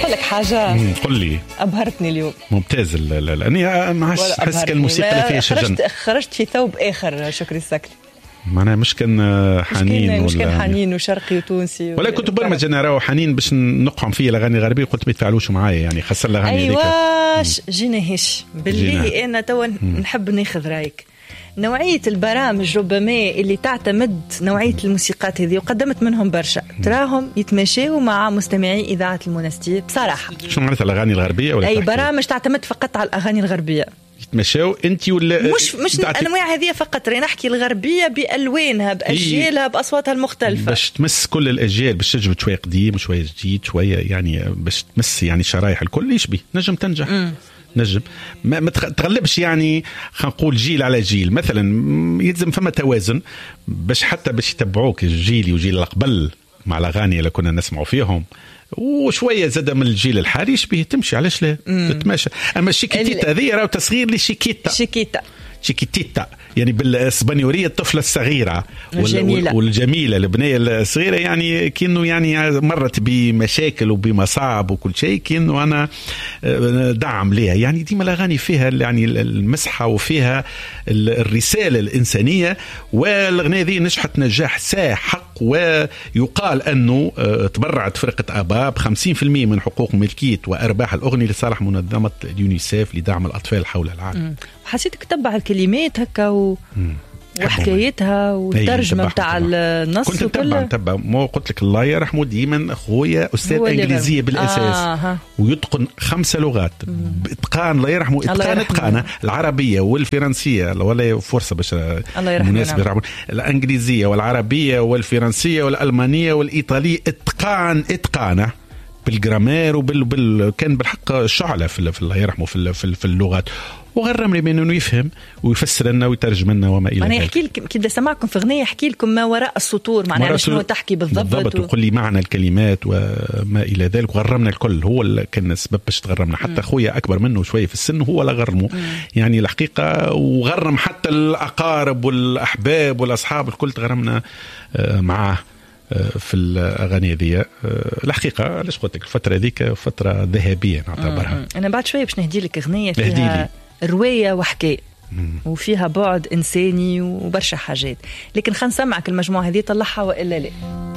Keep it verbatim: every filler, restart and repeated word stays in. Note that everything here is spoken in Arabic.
نقول لك حاجة. قل لي. أبهرتني اليوم. ممتاز. لأني ما حس كالموسيقى اللي فيها شجن. خرجت خرجت في ثوب آخر شكري السكلي. معناها مش كان حنين مش كان حنين وشرقي وتونسي ولا كنت برمج انا راهو حنين باش نقعم فيه الاغاني الغربيه قلت ما يتفاعلوش معايا يعني خسر الاغاني هذيك. ايوا جينا هش بالله انا توا نحب ناخذ رايك. نوعيه البرامج ربما اللي تعتمد نوعيه الموسيقات هذه وقدمت منهم برشا تراهم يتماشوا مع مستمعي اذاعه المنستير بصراحه. شو معناتها الاغاني الغربيه ولا اي برامج تعتمد فقط على الاغاني الغربيه يتمشاو انت ولا مش مش الانواع هذه فقط راه نحكي الغربيه بالوانها باجيالها باصواتها المختلفه باش تمس كل الاجيال باش تجبد شويه قديم شويه جديد شويه يعني باش تمس يعني شرايح الكل يشبه نجم تنجح. م. نجم ما, ما تغلبش يعني خلينا نقول جيل على جيل مثلا يلزم فما توازن باش حتى باش يتبعوك الجيل وجيل اللي قبل مع الاغاني اللي كنا نسمعوا فيهم وشويه زاد من الجيل الحالي يشبه تمشي علاش لا تتماشى. اما الشيكيتيتا هذه راهو تصغير لشيكيتا شيكيتا شيكيتيتا يعني بالاسبانيوريه الطفله الصغيره الجميلة. والجميله البنيه الصغيره يعني كأنه يعني مرت بمشاكل وبمصاعب وكل شيء كأنه انا دعم ليها يعني ديما الاغاني فيها يعني المسحه وفيها الرساله الانسانيه والاغنيه دي نجحت نجاح ساحق ويقال انه تبرعت فرقه ابا ب خمسين بالمئة من حقوق ملكيه وارباح الاغنيه لصالح منظمه اليونيسيف لدعم الاطفال حول العالم. حسيتك تتبع الكلمات هكا و... وحكايتها والترجمه بتاع النص كنت نتبع نتبع ما قلت لك الله يرحمه ديما اخويا استاذ انجليزيه بالاساس آه. ويتقن خمسه لغات باتقان الله يرحمه اتقان اتقانه العربيه والفرنسيه ولا فرصه باش مناسب يرحمه الانجليزيه والعربيه والفرنسيه والالمانيه والايطاليه اتقان اتقانه بالجرامير وبال بال... كان بالحق شعله في الله يرحمه في في اللغات وغرم لي بأنه يفهم ويفسر لنا ويترجم لنا وما إلى ذلك. أنا أحكي لكم كده سمعكم في أغنية أحكي لكم ما وراء السطور معناها شنو تحكي بالضبط, بالضبط و... وقل لي معنى الكلمات وما إلى ذلك وغرمنا الكل هو اللي كان السبب باش تغرمنا حتى أخويا أكبر منه شوية في السن هو اللي غرمه مم. يعني الحقيقة وغرم حتى الأقارب والأحباب والأصحاب الكل تغرمنا معاه في الأغاني ذي. الحقيقة علاش قلت لك الفترة ذيك فترة ذهبية نعتبرها. أنا بعد شوية باش نهدي لك أغنية فيها رواية وحكاية وفيها بعد إنساني وبرشا حاجات لكن خلينا نسمعك المجموعة هذه طلعها وإلا لا.